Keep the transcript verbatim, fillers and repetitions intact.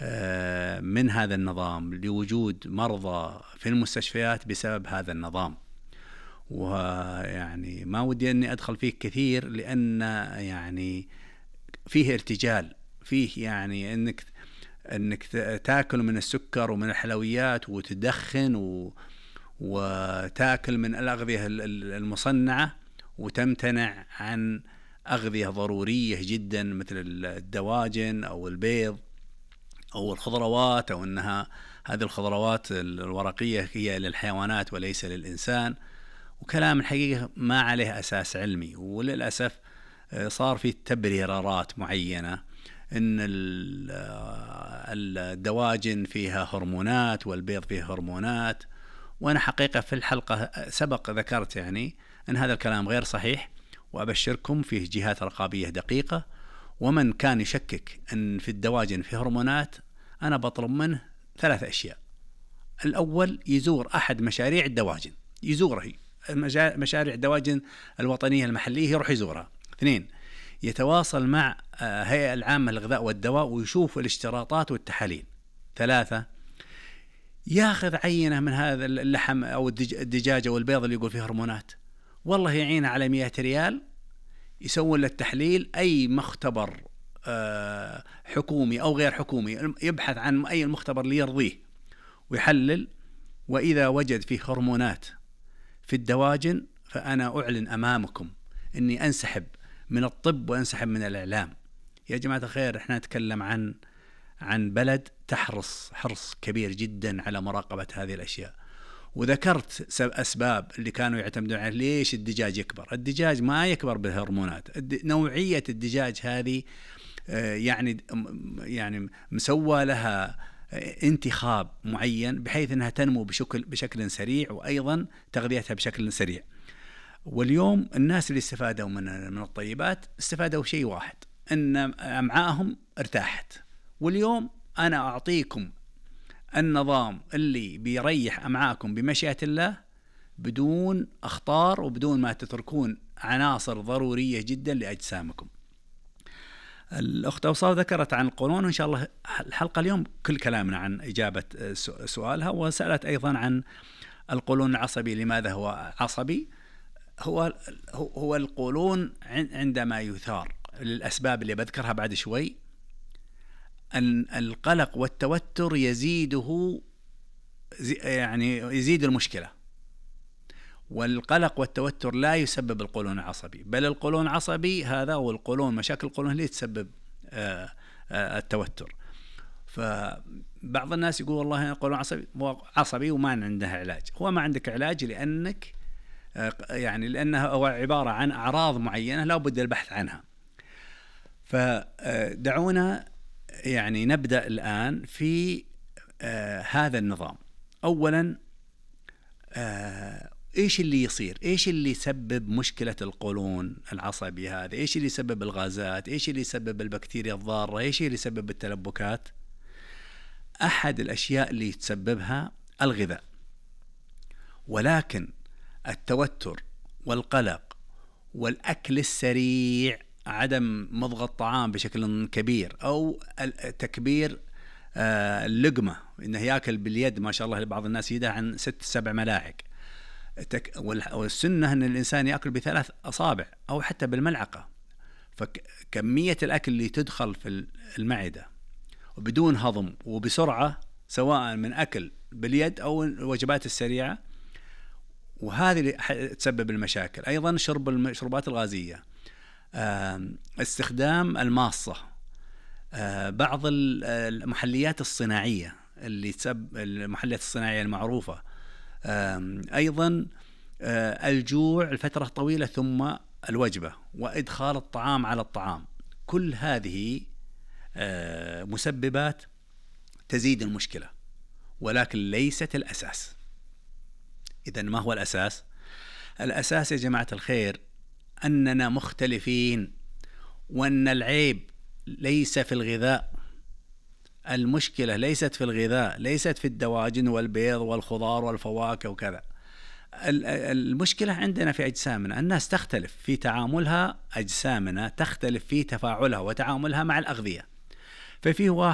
من هذا النظام، لوجود مرضى في المستشفيات بسبب هذا النظام. ويعني ما ودي أني أدخل فيه كثير، لأن يعني فيه ارتجال، فيه يعني أنك أنك تأكل من السكر ومن الحلويات وتدخن و وتأكل من الأغذية المصنعة وتمتنع عن أغذية ضرورية جدا مثل الدواجن أو البيض أو الخضروات، أو أنها هذه الخضروات الورقية هي للحيوانات وليس للإنسان. وكلام الحقيقة ما عليه أساس علمي، وللأسف صار في تبريرات معينة إن الدواجن فيها هرمونات والبيض فيه هرمونات. وأنا حقيقة في الحلقة سبق ذكرت يعني أن هذا الكلام غير صحيح، وأبشركم فيه جهات رقابية دقيقة. ومن كان يشكك أن في الدواجن في هرمونات، أنا بطلب منه ثلاث أشياء. الأول يزور أحد مشاريع الدواجن، يزوره مشاريع الدواجن الوطنية المحلية يروح يزورها. اثنين، يتواصل مع هيئة العامة للغذاء والدواء ويشوف الاشتراطات والتحاليل. ثلاثة، ياخذ عينة من هذا اللحم أو الدجاجة والبيض اللي يقول فيه هرمونات، والله يعينه على مئة ريال، يسوون له التحليل. أي مختبر حكومي أو غير حكومي يبحث عن أي المختبر اللي يرضيه ويحلل، وإذا وجد فيه هرمونات في الدواجن فأنا أعلن أمامكم أني أنسحب من الطب وأنسحب من الإعلام. يا جماعة الخير، إحنا نتكلم عن عن بلد تحرص حرص كبير جدا على مراقبة هذه الأشياء. وذكرت أسباب اللي كانوا يعتمدون على ليش الدجاج يكبر. الدجاج ما يكبر بالهرمونات، نوعية الدجاج هذه يعني يعني مسوى لها انتخاب معين بحيث أنها تنمو بشكل بشكل سريع، وأيضا تغذيتها بشكل سريع. واليوم الناس اللي استفادوا من من الطيبات استفادوا شيء واحد، أن أمعاءهم ارتاحت. واليوم أنا أعطيكم النظام اللي بيريح أمعاءكم بمشيئة الله، بدون أخطار وبدون ما تتركون عناصر ضرورية جدا لأجسامكم. الأخت أوصال ذكرت عن القولون، وإن شاء الله الحلقة اليوم كل كلامنا عن إجابة سؤالها. وسألت أيضا عن القولون العصبي، لماذا هو عصبي؟ هو هو القولون عندما يثار للأسباب اللي بذكرها بعد شوي، أن القلق والتوتر يزيده يعني يزيد المشكلة. والقلق والتوتر لا يسبب القولون العصبي، بل القولون العصبي هذا والقولون مشاكل القولون اللي تسبب التوتر. فبعض الناس يقول والله القولون عصبي عصبي وما عندها علاج. هو ما عندك علاج لأنك يعني لأنها هو عبارة عن أعراض معينة لا بد البحث عنها. فدعونا يعني نبدأ الآن في آه هذا النظام. أولا آه إيش اللي يصير؟ إيش اللي يسبب مشكلة القولون العصبي هذا؟ إيش اللي يسبب الغازات؟ إيش اللي يسبب البكتيريا الضارة؟ إيش اللي يسبب التلبكات؟ أحد الأشياء اللي تسببها الغذاء، ولكن التوتر والقلق والأكل السريع، عدم مضغ الطعام بشكل كبير، أو تكبير اللقمة، إنه يأكل باليد ما شاء الله لبعض الناس يدها عن ست سبع ملاعق. والسنة أن الإنسان يأكل بثلاث أصابع أو حتى بالملعقة. فكمية الأكل اللي تدخل في المعدة وبدون هضم وبسرعة، سواء من أكل باليد أو الوجبات السريعة، وهذه تسبب المشاكل. أيضا شرب المشروبات الغازية، استخدام الماصة، بعض المحليات الصناعية اللي تسبب المحليات الصناعية المعروفة، أيضا الجوع الفترة طويلة ثم الوجبة، وإدخال الطعام على الطعام. كل هذه مسببات تزيد المشكلة، ولكن ليست الأساس. إذن ما هو الأساس؟ الأساس يا جماعة الخير أننا مختلفين، وأن العيب ليس في الغذاء. المشكلة ليست في الغذاء، ليست في الدواجن والبيض والخضار والفواكه وكذا. المشكلة عندنا في أجسامنا. الناس تختلف في تعاملها، أجسامنا تختلف في تفاعلها وتعاملها مع الأغذية. ففي واحد